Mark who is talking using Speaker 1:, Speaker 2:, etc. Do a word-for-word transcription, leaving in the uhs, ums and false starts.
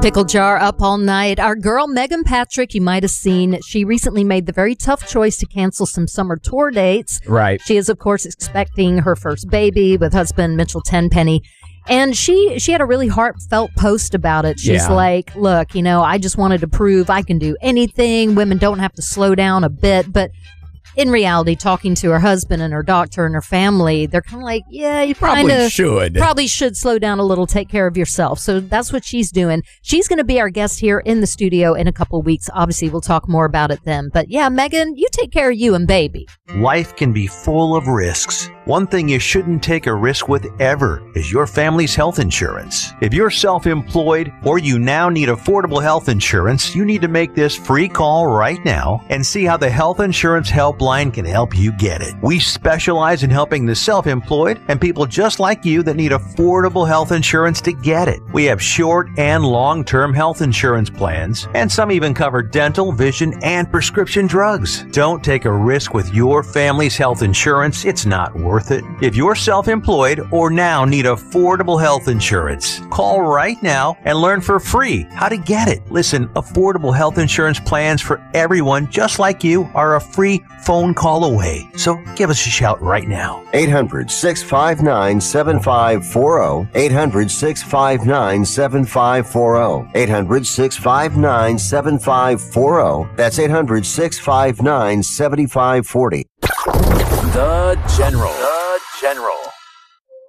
Speaker 1: Pickle Jar up all night. Our girl Megan Patrick, you might have seen, she recently made the very tough choice to cancel some summer tour dates.
Speaker 2: Right.
Speaker 1: She is, of course, expecting her first baby with husband Mitchell Tenpenny. And she she had a really heartfelt post about it. She's
Speaker 2: Yeah.
Speaker 1: like, look, you know, I just wanted to prove I can do anything. Women don't have to slow down a bit. But in reality, talking to her husband and her doctor and her family, they're kind of like, yeah, you
Speaker 2: Probably
Speaker 1: kinda,
Speaker 2: should.
Speaker 1: Probably should slow down a little, take care of yourself. So that's what she's doing. She's going to be our guest here in the studio in a couple of weeks. Obviously, we'll talk more about it then. But yeah, Megan, you take care of you and baby.
Speaker 3: Life can be full of risks. One thing you shouldn't take a risk with ever is your family's health insurance. If you're self-employed or you now need affordable health insurance, you need to make this free call right now and see how the Health Insurance Helpline can help you get it. We specialize in helping the self-employed and people just like you that need affordable health insurance to get it. We have short and long-term health insurance plans, and some even cover dental, vision, and prescription drugs. Don't take a risk with your family's health insurance. It's not worth it. If you're self-employed or now need affordable health insurance, call right now and learn for free how to get it. Listen, affordable health insurance plans for everyone just like you are a free phone call away. So give us a shout right now.
Speaker 4: eight hundred, six five nine, seven five four zero. eight hundred, six five nine, seven five four zero. eight hundred, six five nine, seven five four zero. That's eight hundred, six five nine, seven five four zero.
Speaker 5: The General. The General.